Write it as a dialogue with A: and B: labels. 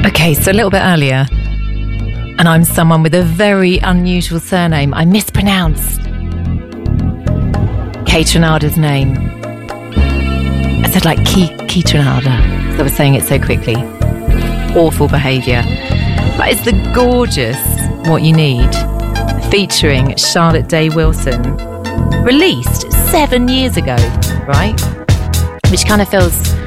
A: Okay, so a little bit earlier, and I'm someone with a very unusual surname. I mispronounced Kaytranada's name. I said like Kaytranada, so I was saying it so quickly. Awful behaviour. But it's the gorgeous What You Need, featuring Charlotte Day Wilson, released 7 years ago, right? Which kind of feels